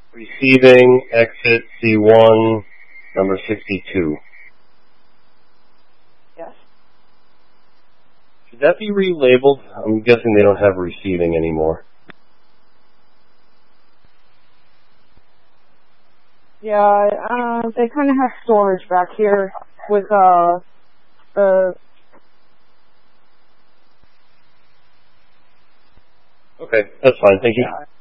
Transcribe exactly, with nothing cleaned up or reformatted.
Receiving exit C one, number sixty-two. Yes. Should that be relabeled? I'm guessing they don't have receiving anymore. Yeah, uh, they kind of have storage back here with, uh, the... Okay, that's fine, thank you. Yeah.